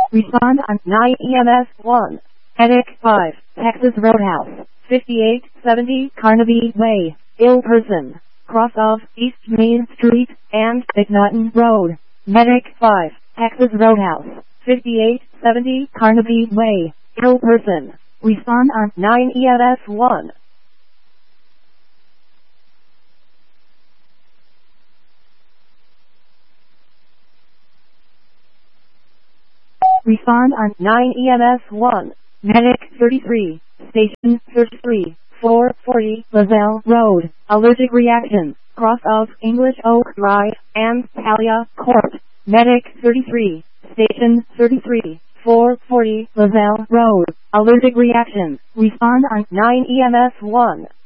Respond on 9 EMS 1. Medic 5, Texas Roadhouse, 5870 Carnaby Way, ill person, cross of East Main Street and McNaughton Road. Medic 5, Texas Roadhouse, 5870 Carnaby Way, ill person. Respond on 9 EMS 1. Respond on 9 EMS 1. Medic 33, Station 33, 440 Lazelle Road, allergic reaction, cross of English Oak Drive and Talia Court. Medic 33, Station 33, 440 Lazelle Road, allergic reaction. Respond on 9 EMS 1.